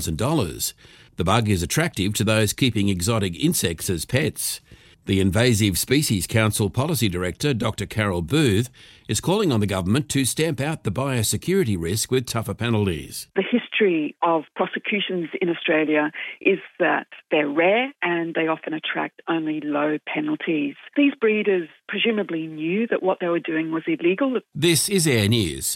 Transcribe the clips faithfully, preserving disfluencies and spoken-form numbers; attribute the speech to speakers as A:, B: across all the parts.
A: dollars. The bug is attractive to those keeping exotic insects as pets. The Invasive Species Council Policy Director, Doctor Carol Booth, is calling on the government to stamp out the biosecurity risk with tougher penalties.
B: The history of prosecutions in Australia is that they're rare and they often attract only low penalties. These breeders presumably knew that what they were doing was illegal.
A: This is Air News.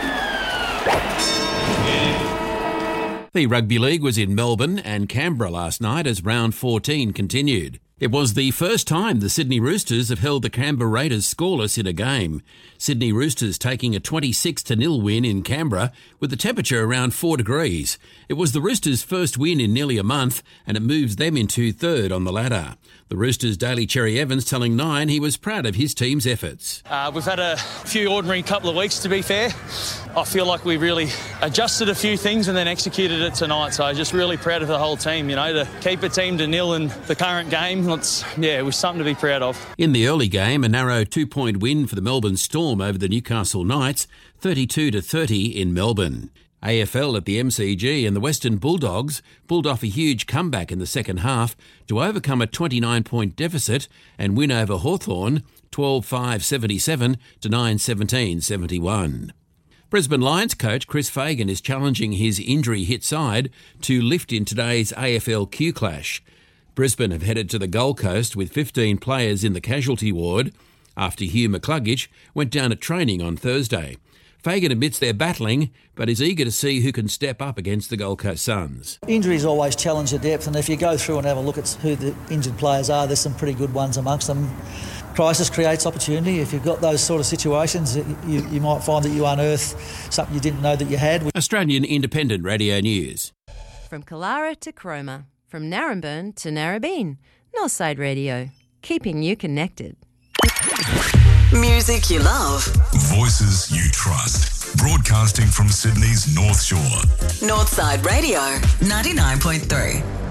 A: The Rugby League was in Melbourne and Canberra last night as round fourteen continued. It was the first time the Sydney Roosters have held the Canberra Raiders scoreless in a game. Sydney Roosters taking a twenty-six to nil win in Canberra with the temperature around four degrees. It was the Roosters' first win in nearly a month and it moves them into third on the ladder. The Roosters' Daly Cherry Evans telling Nine he was proud of his team's efforts.
C: Uh, we've had a few ordinary couple of weeks, to be fair. I feel like we really adjusted a few things and then executed it tonight. So just really proud of the whole team, you know, to keep a team to nil in the current game. It's, yeah, it was something to be proud of.
A: In the early game, a narrow two-point win for the Melbourne Storm over the Newcastle Knights, thirty-two to thirty in Melbourne. A F L at the M C G and the Western Bulldogs pulled off a huge comeback in the second half to overcome a twenty-nine point deficit and win over Hawthorn twelve five seventy-seven to nine seventeen seventy-one. Brisbane Lions coach Chris Fagan is challenging his injury-hit side to lift in today's A F L Q clash. Brisbane have headed to the Gold Coast with fifteen players in the casualty ward after Hugh McCluggage went down at training on Thursday. Fagan admits they're battling, but is eager to see who can step up against the Gold Coast Suns.
D: Injuries always challenge the depth, and if you go through and have a look at who the injured players are, there's some pretty good ones amongst them. Crisis creates opportunity. If you've got those sort of situations, you, you might find that you unearth something you didn't know that you had.
A: Australian Independent Radio News.
E: From Kalara to Cromer, from Narrabeen to Narrabeen, Northside Radio, keeping you connected.
F: Music you love.
G: Voices you trust. Broadcasting from Sydney's North Shore.
F: Northside Radio, ninety-nine point three.